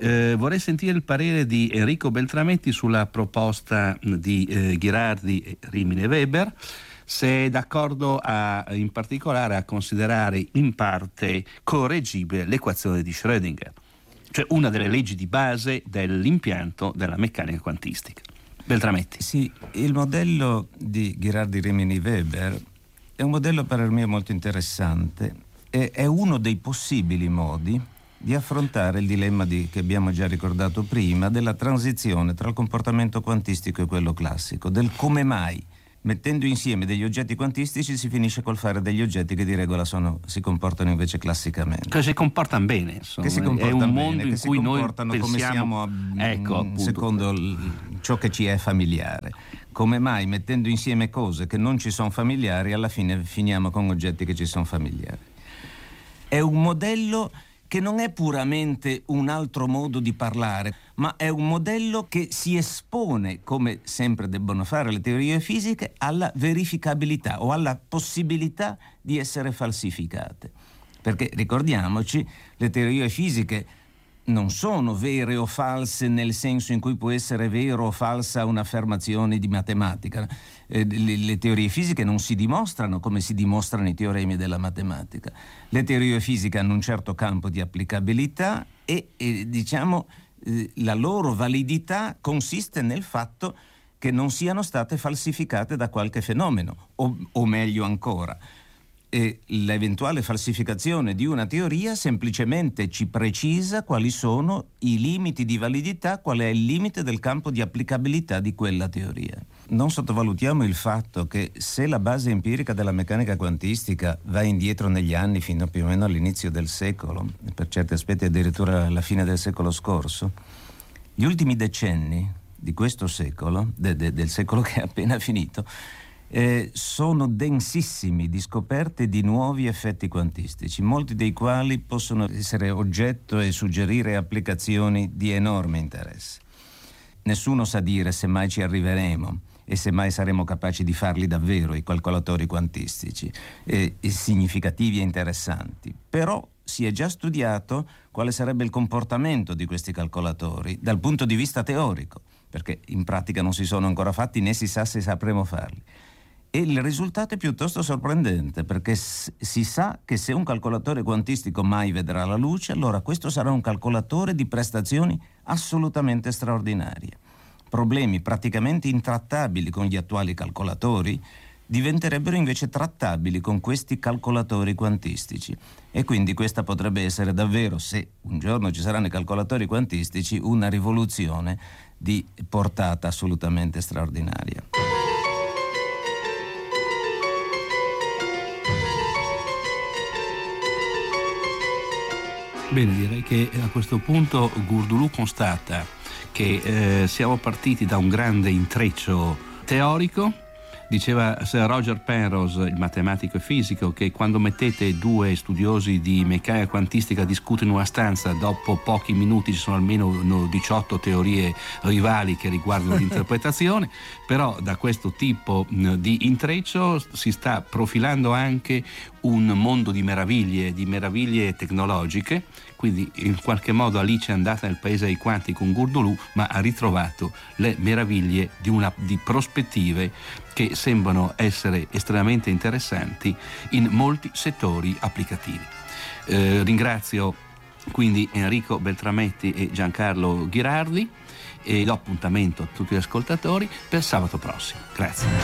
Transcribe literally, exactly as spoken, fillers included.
Eh, vorrei sentire il parere di Enrico Beltrametti sulla proposta di eh, Ghirardi, Rimini e Weber, se è d'accordo a, in particolare a considerare in parte correggibile l'equazione di Schrödinger, cioè una delle leggi di base dell'impianto della meccanica quantistica. Beltrametti. Sì, il modello di Ghirardi, Rimini e Weber è un modello per me molto interessante e è uno dei possibili modi di affrontare il dilemma di, che abbiamo già ricordato prima, della transizione tra il comportamento quantistico e quello classico, del come mai mettendo insieme degli oggetti quantistici si finisce col fare degli oggetti che di regola sono, si comportano invece classicamente. Che si comportano bene, insomma. Che si comportano è un bene, mondo in che cui si noi comportano pensiamo, come siamo, ecco, mh, secondo l, ciò che ci è familiare. Come mai mettendo insieme cose che non ci sono familiari alla fine finiamo con oggetti che ci sono familiari? È un modello che non è puramente un altro modo di parlare, ma è un modello che si espone, come sempre debbono fare le teorie fisiche, alla verificabilità o alla possibilità di essere falsificate. Perché ricordiamoci, le teorie fisiche non sono vere o false nel senso in cui può essere vero o falsa un'affermazione di matematica. Eh, le, le teorie fisiche non si dimostrano come si dimostrano i teoremi della matematica. Le teorie fisiche hanno un certo campo di applicabilità e, e diciamo eh, la loro validità consiste nel fatto che non siano state falsificate da qualche fenomeno, o, o meglio ancora, e l'eventuale falsificazione di una teoria semplicemente ci precisa quali sono i limiti di validità, qual è il limite del campo di applicabilità di quella teoria. Non sottovalutiamo il fatto che se la base empirica della meccanica quantistica va indietro negli anni fino più o meno all'inizio del secolo, per certi aspetti addirittura alla fine del secolo scorso, gli ultimi decenni di questo secolo, de, de, del secolo che è appena finito, Eh, sono densissimi di scoperte di nuovi effetti quantistici, molti dei quali possono essere oggetto e suggerire applicazioni di enorme interesse. Nessuno sa dire se mai ci arriveremo e se mai saremo capaci di farli davvero i calcolatori quantistici, eh, significativi e interessanti. Però si è già studiato quale sarebbe il comportamento di questi calcolatori dal punto di vista teorico, perché in pratica non si sono ancora fatti né si sa se sapremo farli. E il risultato è piuttosto sorprendente, perché s- si sa che se un calcolatore quantistico mai vedrà la luce, allora questo sarà un calcolatore di prestazioni assolutamente straordinarie. Problemi praticamente intrattabili con gli attuali calcolatori diventerebbero invece trattabili con questi calcolatori quantistici. E quindi questa potrebbe essere davvero, se un giorno ci saranno i calcolatori quantistici, una rivoluzione di portata assolutamente straordinaria. Bene, direi che a questo punto Gurdulù constata che eh, siamo partiti da un grande intreccio teorico. Diceva Sir Roger Penrose, il matematico e fisico, che quando mettete due studiosi di meccanica quantistica a discutere in una stanza, dopo pochi minuti ci sono almeno diciotto teorie rivali che riguardano l'interpretazione. Però da questo tipo di intreccio si sta profilando anche un mondo di meraviglie, di meraviglie tecnologiche. Quindi in qualche modo Alice è andata nel paese dei quanti con Gurdulù, ma ha ritrovato le meraviglie di, una, di prospettive che sembrano essere estremamente interessanti in molti settori applicativi. Eh, ringrazio quindi Enrico Beltrametti e Giancarlo Ghirardi e do appuntamento a tutti gli ascoltatori per sabato prossimo. Grazie.